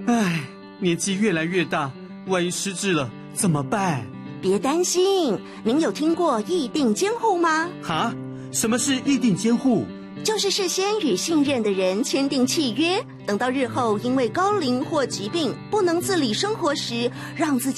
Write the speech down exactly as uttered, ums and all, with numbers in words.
唉，年纪越来越大，万一失智了怎么办？ 别担心，您有听过议定监护吗？ 哈？什么是议定监护？ 就是事先与信任的人签订契约，等到日后因为高龄或疾病不能自理生活时，让自己